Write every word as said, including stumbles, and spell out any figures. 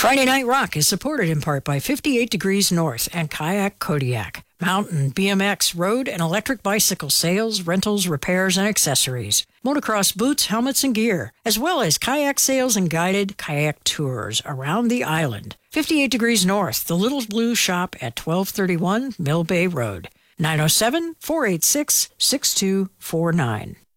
Friday Night Rock is supported in part by fifty-eight Degrees North and Kayak Kodiak. Mountain, B M X, road, and electric bicycle sales, rentals, repairs, and accessories. Motocross boots, helmets, and gear, as well as kayak sales and guided kayak tours around the island. fifty-eight Degrees North, the Little Blue Shop at twelve thirty-one Mill Bay Road. nine oh seven, four eight six, six two four nine.